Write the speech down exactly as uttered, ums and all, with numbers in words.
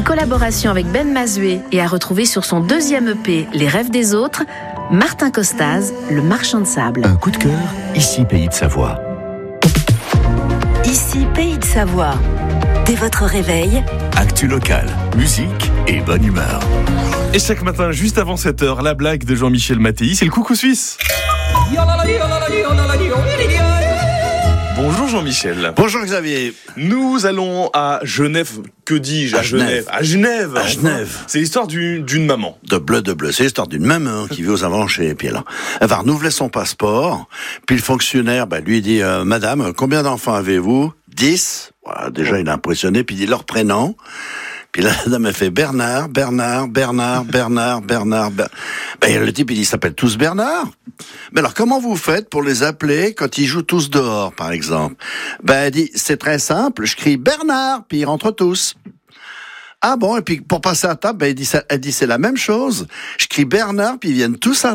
Une collaboration avec Ben Mazué et à retrouver sur son deuxième E P, Les rêves des autres, Martin Costaz, Le marchand de sable. Un coup de cœur, ici Pays de Savoie. Ici Pays de Savoie. Dès votre réveil, Actu locale, musique et bonne humeur. Et chaque matin, juste avant sept heures, la blague de Jean-Michel Mattei, c'est le coucou suisse. Bonjour Jean-Michel. Bonjour Xavier. Nous allons à Genève. Que dis-je? À, À Genève. Genève. À Genève. À Genève. C'est l'histoire d'une, d'une maman. De bleu, de bleu. C'est l'histoire d'une maman qui vit aux Avalanches et puis là, elle va renouveler son passeport. Puis le fonctionnaire, bah, lui dit, euh, Madame, combien d'enfants avez-vous? Dix. Voilà, déjà il est impressionné. Puis il dit leur prénom. Puis là, la dame, elle fait Bernard, Bernard, Bernard, Bernard, Bernard, Bernard. Ben, le type, il dit, ils s'appellent tous Bernard. Mais alors, comment vous faites pour les appeler quand ils jouent tous dehors, par exemple? Ben, elle dit, c'est très simple, je crie Bernard, puis ils rentrent tous. Ah bon, et puis pour passer à table, ben, elle dit, ça, elle dit, c'est la même chose. Je crie Bernard, puis ils viennent tous à